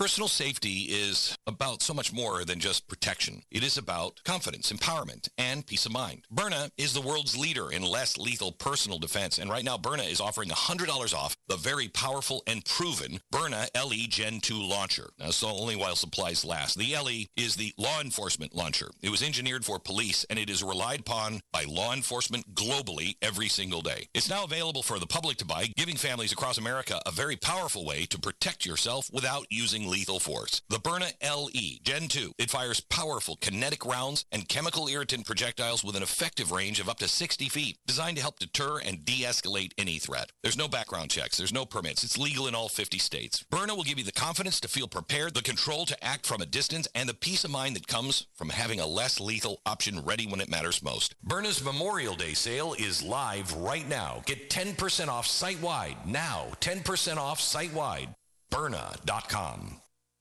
Personal safety is about so much more than just protection. It is about confidence, empowerment, and peace of mind. Byrna is the world's leader in less lethal personal defense, and right now Byrna is offering $100 off the very powerful and proven Byrna LE Gen 2 launcher. Now, so only while supplies last. The LE is the law enforcement launcher. It was engineered for police, and it is relied upon by law enforcement globally every single day. It's now available for the public to buy, giving families across America a very powerful way to protect yourself without using lethal force. The Byrna LE Gen 2. It fires powerful kinetic rounds and chemical irritant projectiles with an effective range of up to 60 feet, designed to help deter and de-escalate any threat. There's no background checks. There's no permits. It's legal in all 50 states. Byrna will give you the confidence to feel prepared, the control to act from a distance, and the peace of mind that comes from having a less lethal option ready when it matters most. Byrna's Memorial Day sale is live right now. Get 10% off site-wide now. 10% off site-wide. Byrna.com.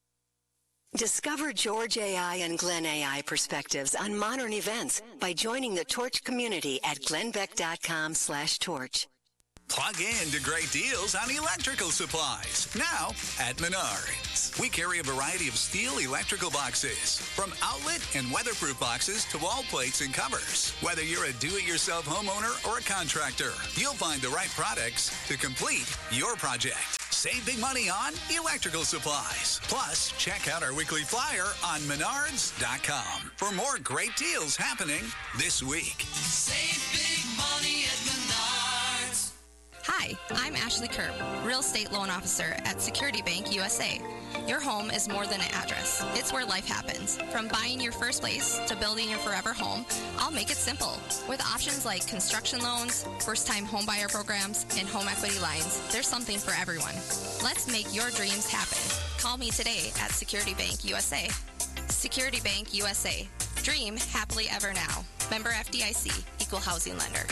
Discover George AI and Glenn AI perspectives on modern events by joining the Torch community at glennbeck.com/torch. Plug in to great deals on electrical supplies. Now at Menards. We carry a variety of steel electrical boxes, from outlet and weatherproof boxes to wall plates and covers. Whether you're a do-it-yourself homeowner or a contractor, you'll find the right products to complete your project. Save big money on electrical supplies. Plus, check out our weekly flyer on Menards.com for more great deals happening this week. Save big money at Menards. Hi, I'm Ashley Kerb, Real Estate Loan Officer at Security Bank USA. Your home is more than an address. It's where life happens. From buying your first place to building your forever home, I'll make it simple. With options like construction loans, first-time homebuyer programs, and home equity lines, there's something for everyone. Let's make your dreams happen. Call me today at Security Bank USA. Security Bank USA. Dream happily ever now. Member FDIC, Equal Housing Lender.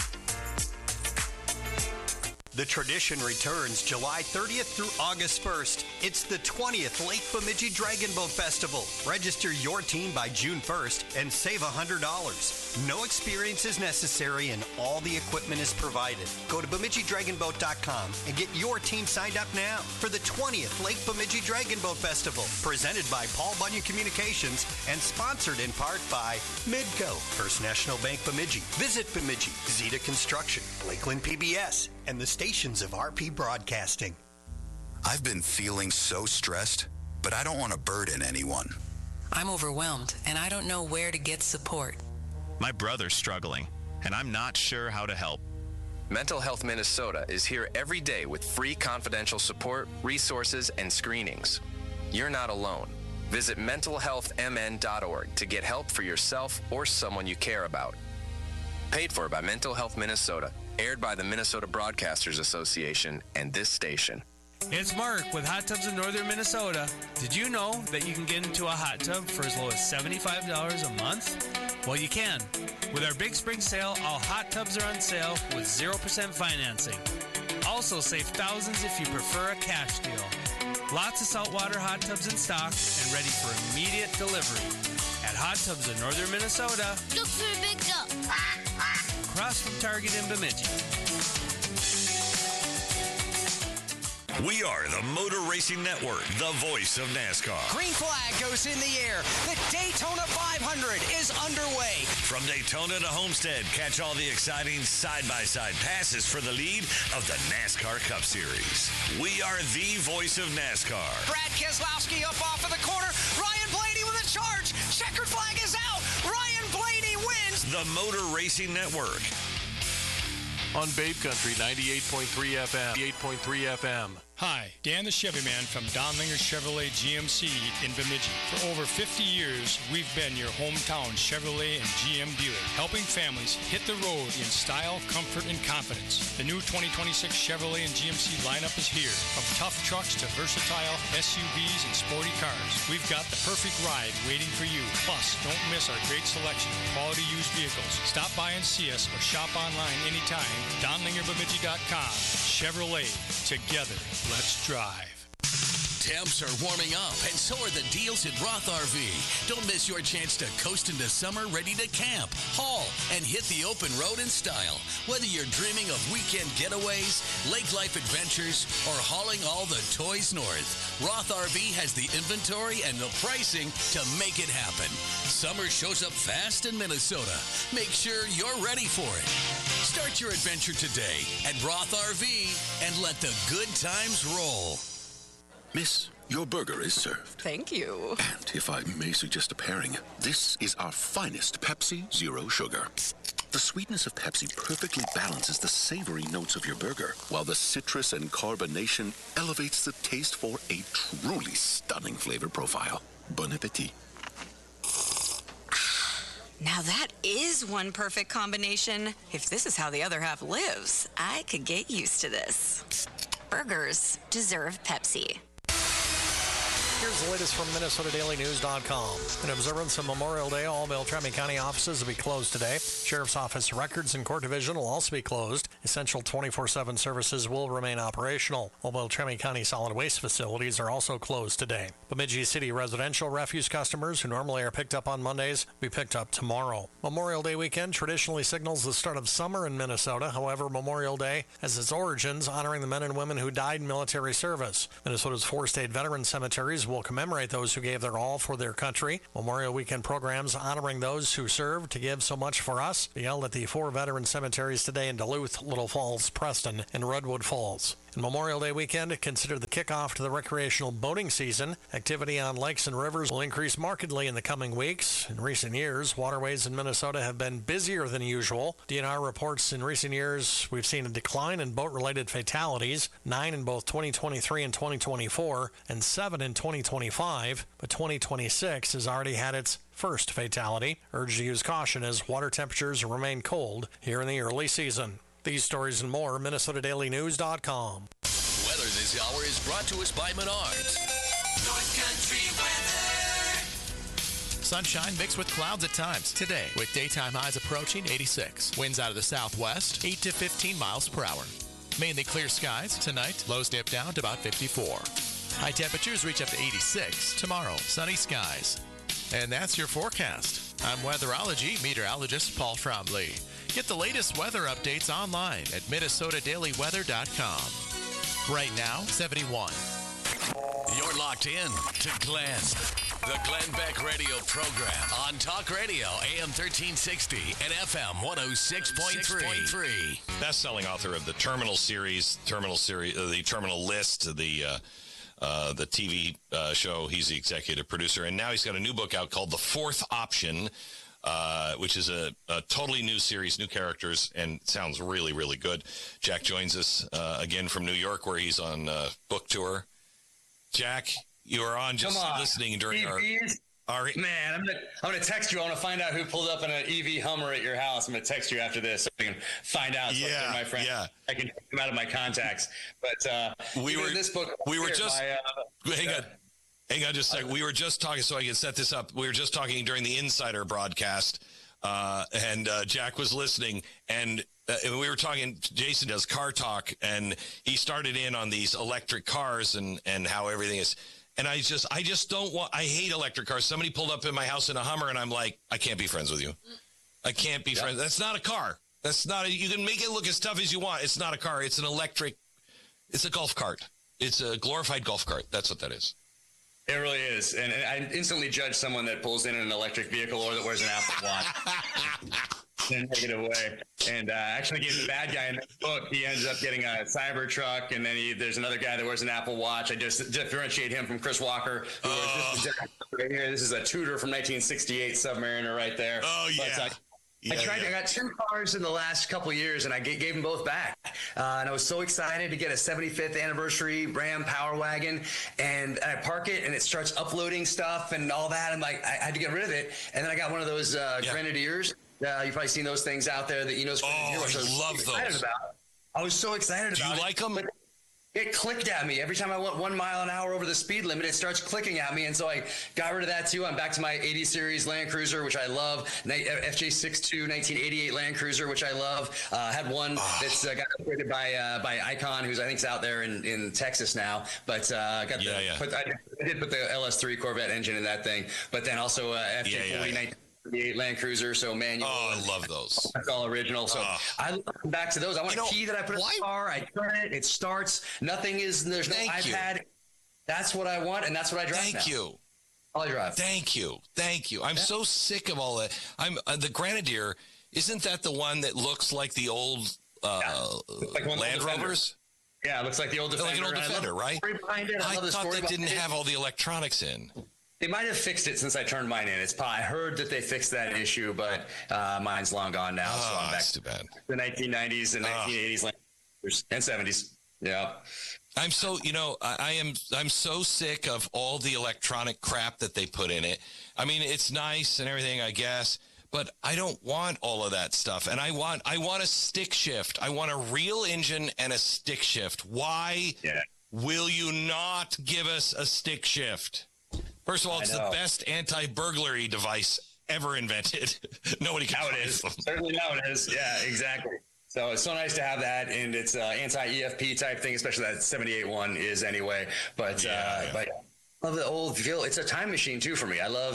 The tradition returns July 30th through August 1st. It's the 20th Lake Bemidji Dragon Boat Festival. Register your team by June 1st and save $100. No experience is necessary and all the equipment is provided. Go to BemidjiDragonBoat.com and get your team signed up now for the 20th Lake Bemidji Dragon Boat Festival. Presented by Paul Bunyan Communications and sponsored in part by Midco, First National Bank Bemidji, Visit Bemidji, Zeta Construction, Lakeland PBS, and the stations of RP Broadcasting. I've been feeling so stressed, but I don't want to burden anyone. I'm overwhelmed, and I don't know where to get support. My brother's struggling, and I'm not sure how to help. Mental Health Minnesota is here every day with free confidential support, resources, and screenings. You're not alone. Visit mentalhealthmn.org to get help for yourself or someone you care about. Paid for by Mental Health Minnesota. Aired by the Minnesota Broadcasters Association and this station. It's Mark with Hot Tubs in Northern Minnesota. Did you know that you can get into a hot tub for as low as $75 a month? Well, you can. With our Big Spring Sale, all hot tubs are on sale with 0% financing. Also save thousands if you prefer a cash deal. Lots of saltwater hot tubs in stock and ready for immediate delivery. At Hot Tubs in Northern Minnesota. Look for a big tub. Across from Target in Bemidji. We are the Motor Racing Network, the voice of NASCAR. Green flag goes in the air. The Daytona 500 is underway. From Daytona to Homestead, catch all the exciting side-by-side passes for the lead of the NASCAR Cup Series. We are the voice of NASCAR. Brad Keselowski up off of the corner. Ryan Blaney with a charge. Checkered flag is out. Ryan Blaney wins. The Motor Racing Network. On Babe Country 98.3 FM. 8.3 FM. Hi, Dan the Chevy Man from Don Linger Chevrolet GMC in Bemidji. For over 50 years, we've been your hometown Chevrolet and GM dealer, helping families hit the road in style, comfort, and confidence. The new 2026 Chevrolet and GMC lineup is here. From tough trucks to versatile SUVs and sporty cars, we've got the perfect ride waiting for you. Plus, don't miss our great selection of quality used vehicles. Stop by and see us or shop online anytime. DonLingerBemidji.com. Chevrolet. Together. Let's drive. Temps are warming up, and so are the deals at Roth RV. Don't miss your chance to coast into summer ready to camp, haul, and hit the open road in style. Whether you're dreaming of weekend getaways, lake life adventures, or hauling all the toys north, Roth RV has the inventory and the pricing to make it happen. Summer shows up fast in Minnesota. Make sure you're ready for it. Start your adventure today at Roth RV and let the good times roll. Miss, your burger is served. Thank you. And if I may suggest a pairing, this is our finest Pepsi Zero Sugar. The sweetness of Pepsi perfectly balances the savory notes of your burger, while the citrus and carbonation elevates the taste for a truly stunning flavor profile. Bon appetit. Now that is one perfect combination. If this is how the other half lives, I could get used to this. Burgers deserve Pepsi. Here's the latest from MinnesotaDailyNews.com. In observance of Memorial Day, all Beltrami County offices will be closed today. Sheriff's Office Records and Court Division will also be closed. Essential 24/7 services will remain operational. All Beltrami County solid waste facilities are also closed today. Bemidji City residential refuse customers who normally are picked up on Mondays will be picked up tomorrow. Memorial Day weekend traditionally signals the start of summer in Minnesota. However, Memorial Day has its origins honoring the men and women who died in military service. Minnesota's 4 state veteran cemeteries will commemorate those who gave their all for their country. Memorial Weekend programs honoring those who served to give so much for us be held at the 4 veteran cemeteries today in Duluth, Little Falls, Preston, and Redwood Falls. And Memorial Day weekend, considered the kickoff to the recreational boating season. Activity on lakes and rivers will increase markedly in the coming weeks. In recent years, waterways in Minnesota have been busier than usual. DNR reports in recent years we've seen a decline in boat-related fatalities, 9 in both 2023 and 2024, and 7 in 2025. But 2026 has already had its first fatality. Urged to use caution as water temperatures remain cold here in the early season. These stories and more, MinnesotaDailyNews.com. Weather this hour is brought to us by Menards. North Country weather. Sunshine mixed with clouds at times today, with daytime highs approaching 86. Winds out of the southwest, 8 to 15 miles per hour. Mainly clear skies tonight. Lows dip down to about 54. High temperatures reach up to 86. Tomorrow, sunny skies. And that's your forecast. I'm weatherology meteorologist Paul Trombley. Get the latest weather updates online at MinnesotaDailyWeather.com. Right now, 71. You're locked in to Glenn. The Glenn Beck radio program on Talk Radio, AM 1360 and FM 106.3. Best-selling author of the Terminal series, the Terminal List, the TV show. He's the executive producer, and now he's got a new book out called The Fourth Option, which is a totally new series, new characters, and sounds really, really good. Jack joins us again from New York, where he's on book tour. Jack, you were on just listening during EVs? our... Man, I'm gonna text you. I want to find out who pulled up in an EV Hummer at your house. I'm gonna text you after this so I can find out. So my friend, I can take them out of my contacts. But we were this book. Hang on just a second. We were just talking, so I can set this up. We were just talking during the Insider broadcast, and Jack was listening, and we were talking. Jason does car talk, and he started in on these electric cars and how everything is. And I just don't want. I hate electric cars. Somebody pulled up in my house in a Hummer, and I'm like, I can't be friends with you. I can't be friends. That's not a car. That's not. You can make it look as tough as you want. It's not a car. It's an electric. It's a golf cart. It's a glorified golf cart. That's what that is. It really is. And I instantly judge someone that pulls in an electric vehicle or that wears an Apple Watch. And take it away. And actually, the bad guy in the book, he ends up getting a Cybertruck, and then there's another guy that wears an Apple Watch. I just differentiate him from Chris Walker, who wears this right here. This is a Tudor from 1968 Submariner right there. Oh, yeah. But, I got 2 cars in the last couple of years, and I gave them both back. And I was so excited to get a 75th anniversary Ram Power Wagon, and I park it, and it starts uploading stuff and all that. I'm like, I had to get rid of it. And then I got one of those Grenadiers. You've probably seen those things out there that I love those. I was so excited about it. Do you like them? it clicked at me every time I went 1 mile an hour over the speed limit. It starts clicking at me, and so I got rid of that too. I'm back to my 80 series Land Cruiser, which I love. FJ62 1988 Land Cruiser, which I love. Had one that's got upgraded by Icon, who's I think's out there in Texas now. But I did put the LS3 Corvette engine in that thing. But then also FJ40 1988 Land Cruiser, so manual. Oh, I love those. That's all original. So I look back to those. I want a key that I put in the car. I turn it. It starts. There's no iPad. That's what I want, and that's what I drive now. Thank you. All I drive. Thank you. I'm so sick of all that. I'm the Grenadier. Isn't that the one that looks like the old like Land Rovers? Yeah, it looks like the old Defender. Like an old Defender, right? I thought that didn't have all the electronics in. They might have fixed it since I turned mine in. I heard that they fixed that issue, but mine's long gone now. So I'm back. That's too bad. The 1990s and 1980s and 70s. Yeah. I'm so, I'm so sick of all the electronic crap that they put in it. I mean, it's nice and everything, I guess, but I don't want all of that stuff. And I want a stick shift. I want a real engine and a stick shift. Why will you not give us a stick shift? First of all, it's the best anti-burglary device ever invented. Nobody can find them. Certainly now it is. Yeah, exactly. So it's so nice to have that, and it's an anti-EFP type thing, especially that 78 one is anyway. But I love the old feel. It's a time machine too for me.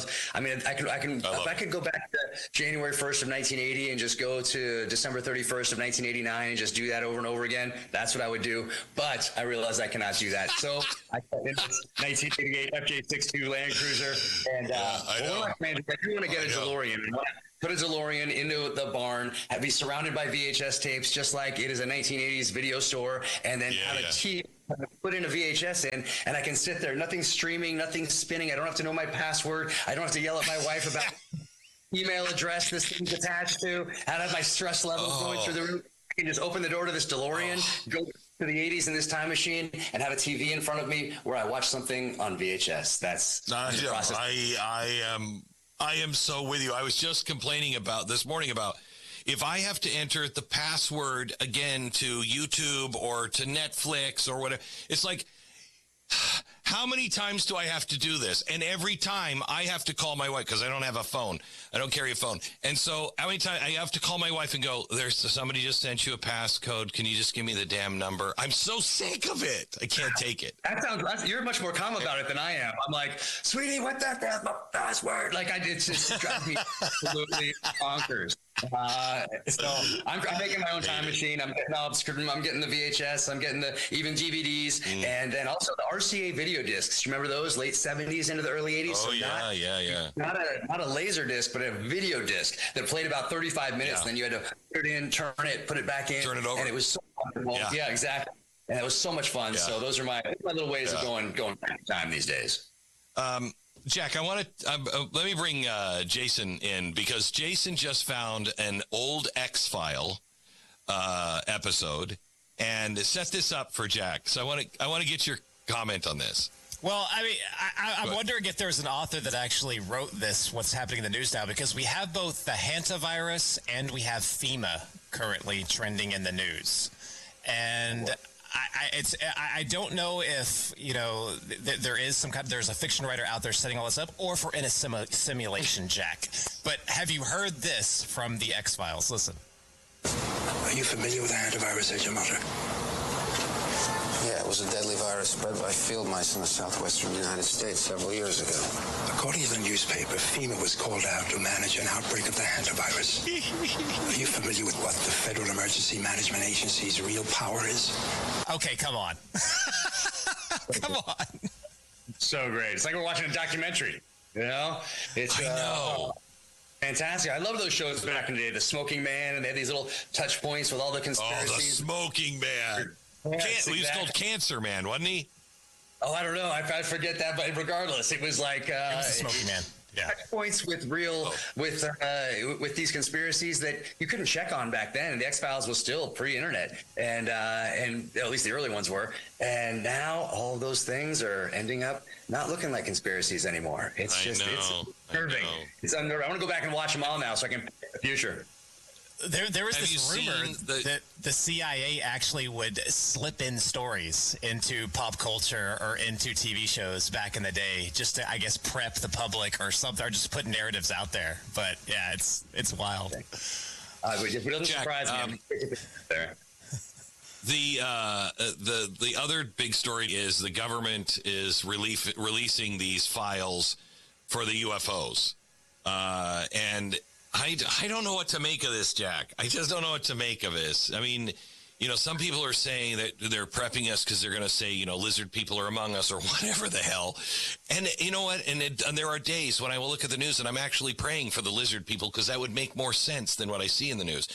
If I could go back to January 1st of 1980 and just go to December 31st of 1989 and just do that over and over again, that's what I would do. But I realize I cannot do that. So I put in this 1988 FJ62 Land Cruiser, and I do want to get a DeLorean. Put a DeLorean into the barn, be surrounded by VHS tapes, just like it is a 1980s video store, and then have a TV. Put in a VHS in, and I can sit there. Nothing's streaming, nothing's spinning. I don't have to know my password. I don't have to yell at my wife about email address this thing's attached to. I don't have my stress levels going through the roof. I can just open the door to this DeLorean, go to the 80s in this time machine, and have a TV in front of me where I watch something on VHS. That's the process. I am so with you. I was just complaining this morning about if I have to enter the password again to YouTube or to Netflix or whatever, it's like, how many times do I have to do this? And every time I have to call my wife because I don't have a phone. I don't carry a phone. And so how many times I have to call my wife and go, somebody just sent you a passcode. Can you just give me the damn number? I'm so sick of it. I can't take it. You're much more calm about it than I am. I'm like, sweetie, what the password? Like it just drives me absolutely bonkers. So I'm making my own time machine. I'm getting I'm getting the VHS. I'm getting the even DVDs, and then also the RCA video discs. You remember those late 70s into the early 80s? Oh, so Not a laser disc, but a video disc that played about 35 minutes. Then you had to put it in, turn it, put it back in, turn it over, and it was so wonderful. Yeah, exactly. And it was so much fun. So those are my little ways of going back in time these days. Jack, I want to let me bring Jason in because Jason just found an old X-File episode and set this up for Jack. So I want to get your comment on this. Well, I mean, I'm wondering if there's an author that actually wrote this, what's happening in the news now, because we have both the hantavirus and we have FEMA currently trending in the news. And I don't know if, there is there's a fiction writer out there setting all this up, or if we're in a simulation, Jack. But have you heard this from the X-Files? Listen. Are you familiar with the hantavirus at your mother? Yeah, it was a deadly virus spread by field mice in the southwestern United States several years ago. According to the newspaper, FEMA was called out to manage an outbreak of the hantavirus. Are you familiar with what the Federal Emergency Management Agency's real power is? Okay, come on. Come on. So great. It's like we're watching a documentary, I know. Fantastic. I love those shows back in the day, The Smoking Man, and they had these little touch points with all the conspiracies. Oh, The Smoking Man. He was called Cancer Man, wasn't he? Oh, I don't know. I forget that, but regardless, it was like it was The Smoking Man. Yeah. Points with with these conspiracies that you couldn't check on back then, and the X-Files was still pre-internet, and at least the early ones were. And now all those things are ending up not looking like conspiracies anymore. It's disturbing. It's unnerving. I want to go back and watch them all now so I can pick the future. There was this rumor that the CIA actually would slip in stories into pop culture or into TV shows back in the day, just to, I guess, prep the public or something, or just put narratives out there. But yeah, it's wild. It doesn't surprise me. There. The other big story is the government is releasing these files for the UFOs, and I don't know what to make of this, Jack. I just don't know what to make of this. I mean, some people are saying that they're prepping us because they're going to say, lizard people are among us or whatever the hell. And you know what? And there are days when I will look at the news and I'm actually praying for the lizard people because that would make more sense than what I see in the news.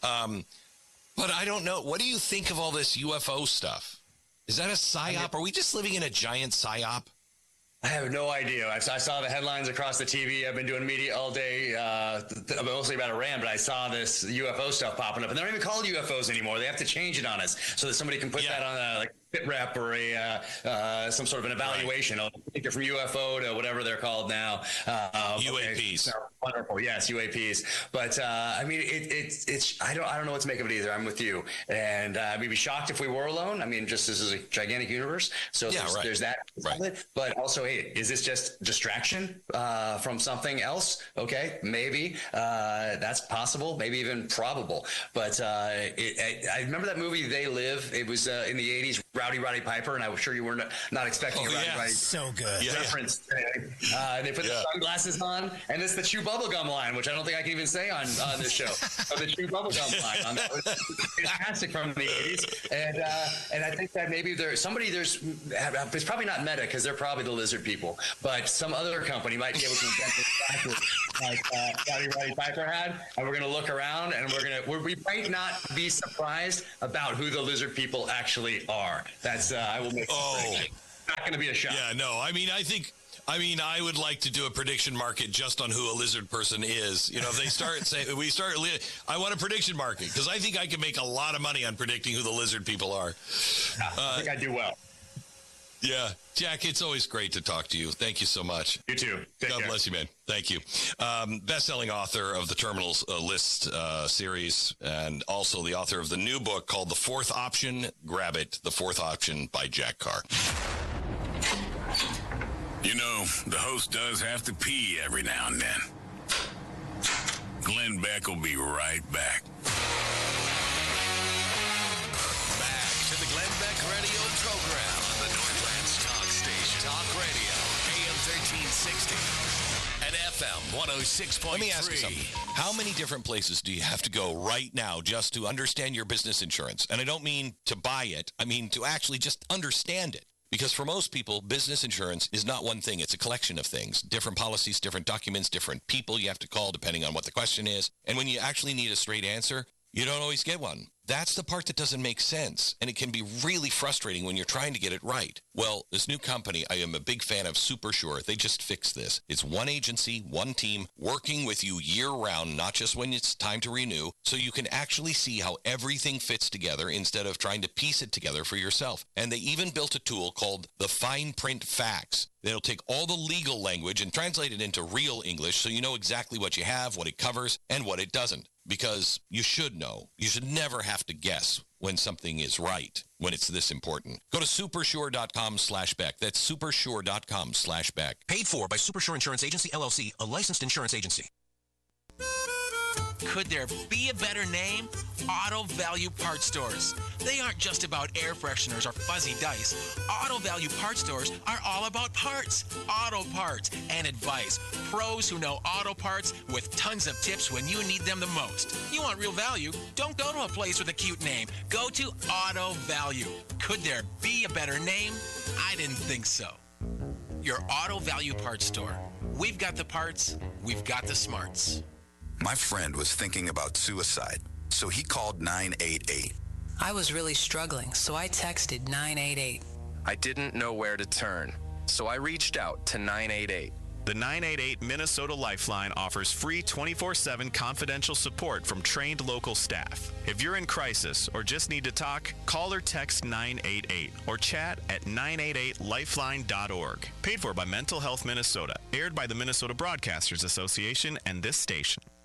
But I don't know. What do you think of all this UFO stuff? Is that a psyop? Are we just living in a giant psyop? I have no idea. I saw the headlines across the TV. I've been doing media all day, mostly about Iran, but I saw this UFO stuff popping up. And they're not even called UFOs anymore. They have to change it on us so that somebody can put that on a fit rep or some sort of an evaluation. Right. Take it from UFO to whatever they're called now. UAPs. Okay. Wonderful. Yes, UAPs. But I mean, it's I don't know what to make of it either. I'm with you. And we'd be shocked if we were alone. I mean, just this is a gigantic universe. So there's that. Right. But also, hey, is this just distraction from something else? Okay, maybe that's possible. Maybe even probable. But I remember that movie They Live. It was in the 80s. Roddy Piper, and I'm sure you were not expecting a Roddy so good reference. They put the sunglasses on, and it's the Chew Bubblegum line, which I don't think I can even say on this show. The Chew Bubblegum line. That was fantastic from the 80s, and I think that maybe it's probably not Meta because they're probably the lizard people, but some other company might be able to invent this exactly like Roddy Piper had, and we're going to look around, and we might not be surprised about who the lizard people actually are. That's I will make. Not going to be a shock. Yeah, no. I mean, I would like to do a prediction market just on who a lizard person is. If they start saying I want a prediction market because I think I can make a lot of money on predicting who the lizard people are. I think I do well. Yeah, Jack, it's always great to talk to you. Thank you so much. You too. God bless you, man. Thank you. Best-selling author of the Terminals List series and also the author of the new book called The Fourth Option. Grab it, The Fourth Option by Jack Carr. The host does have to pee every now and then. Glenn Beck will be right back. Back to the Glenn Beck radio program on the Northlands Talk Station. Talk Radio, AM 1360 and FM 106.3. Let me ask you something. How many different places do you have to go right now just to understand your business insurance? And I don't mean to buy it. I mean to actually just understand it. Because for most people, business insurance is not one thing. It's a collection of things. Different policies, different documents, different people you have to call depending on what the question is. And when you actually need a straight answer, you don't always get one. That's the part that doesn't make sense, and it can be really frustrating when you're trying to get it right. Well, this new company, I am a big fan of SuperSure. They just fixed this. It's one agency, one team, working with you year-round, not just when it's time to renew, so you can actually see how everything fits together instead of trying to piece it together for yourself. And they even built a tool called the Fine Print Facts. It'll take all the legal language and translate it into real English so you know exactly what you have, what it covers, and what it doesn't. Because you should know. You should never have to guess when something is right, when it's this important. Go to supersure.com/Beck. That's supersure.com/Beck. Paid for by Supersure Insurance Agency, LLC, a licensed insurance agency. Could there be a better name? Auto Value Parts Stores. They aren't just about air fresheners or fuzzy dice. Auto Value Parts Stores are all about parts, auto parts, and advice. Pros who know auto parts with tons of tips when you need them the most. You want real value? Don't go to a place with a cute name. Go to Auto Value. Could there be a better name? I didn't think so. Your Auto Value Parts Store. We've got the parts. We've got the smarts. My friend was thinking about suicide, so he called 988. I was really struggling, so I texted 988. I didn't know where to turn, so I reached out to 988. The 988 Minnesota Lifeline offers free 24/7 confidential support from trained local staff. If you're in crisis or just need to talk, call or text 988 or chat at 988lifeline.org. Paid for by Mental Health Minnesota. Aired by the Minnesota Broadcasters Association and this station.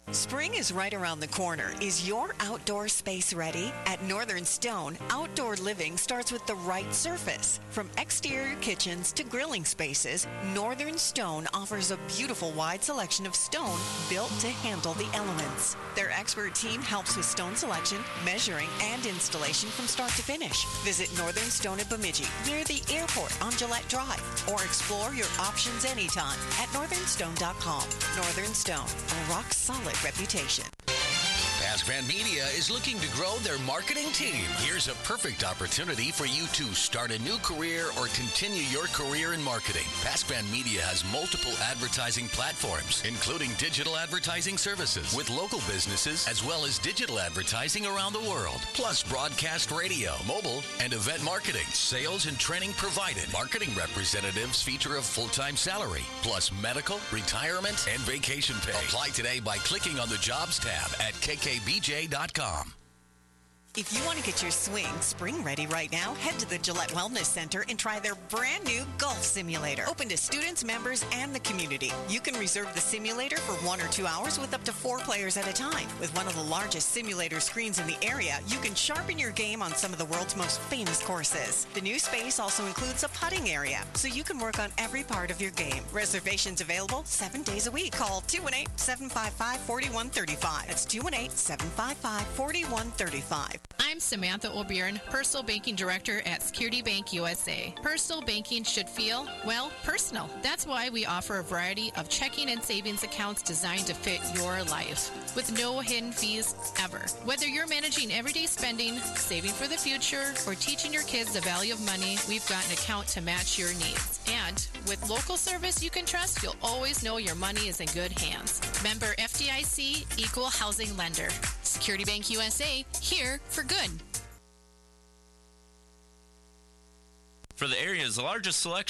Spring is right around the corner. Is your outdoor space ready? At Northern Stone, outdoor living starts with the right surface. From exterior kitchens to grilling spaces, Northern Stone offers a beautiful wide selection of stone built to handle the elements. Their expert team helps with stone selection, measuring, and installation from start to finish. Visit Northern Stone at Bemidji, near the airport on Gillette Drive, or explore your options anytime at northernstone.com. Northern Stone, a rock-solid reputation. PaskVan Media is looking to grow their marketing team. Here's a perfect opportunity for you to start a new career or continue your career in marketing. PaskVan Media has multiple advertising platforms, including digital advertising services with local businesses, as well as digital advertising around the world, plus broadcast radio, mobile, and event marketing. Sales and training provided. Marketing representatives feature a full-time salary, plus medical, retirement, and vacation pay. Apply today by clicking on the Jobs tab at kkbj.com. If you want to get your swing spring ready right now, head to the Gillette Wellness Center and try their brand new golf simulator. Open to students, members, and the community. You can reserve the simulator for 1 or 2 hours with up to 4 players at a time. With one of the largest simulator screens in the area, you can sharpen your game on some of the world's most famous courses. The new space also includes a putting area, so you can work on every part of your game. Reservations available 7 days a week. Call 218-755-4135. That's 218-755-4135. I'm Samantha O'Byrne, Personal Banking Director at Security Bank USA. Personal banking should feel, well, personal. That's why we offer a variety of checking and savings accounts designed to fit your life, with no hidden fees ever. Whether you're managing everyday spending, saving for the future, or teaching your kids the value of money, we've got an account to match your needs. And with local service you can trust, you'll always know your money is in good hands. Member FDIC, Equal Housing Lender. Security Bank USA, here for good. For the area's largest selection